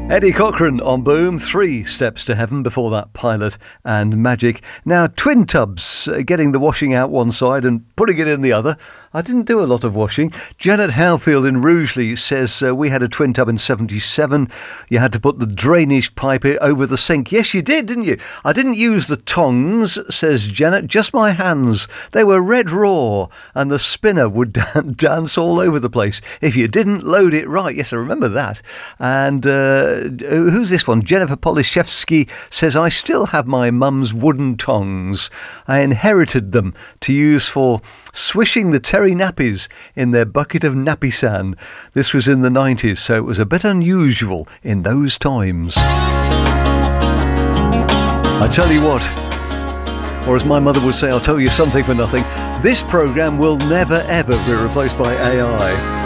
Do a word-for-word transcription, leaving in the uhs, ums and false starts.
Eddie Cochran on Boom, Three Steps to Heaven, before that Pilot and Magic. Now, twin tubs, uh, getting the washing out one side and putting it in the other. I didn't do a lot of washing. Janet Howfield in Rugeley says uh, we had a twin tub in seventy-seven. You had to put the drainage pipe over the sink. Yes, you did, didn't you? I didn't use the tongs, says Janet, just my hands. They were red raw and the spinner would dance all over the place if you didn't load it right. Yes, I remember that. And uh, who's this one? Jennifer Polishevsky says, I still have my mum's wooden tongs. I inherited them to use for swishing the terry nappies in their bucket of nappy sand. This was in the nineties, so it was a bit unusual in those times. I tell you what, or as my mother would say, I'll tell you something for nothing. This programme will never ever be replaced by A I.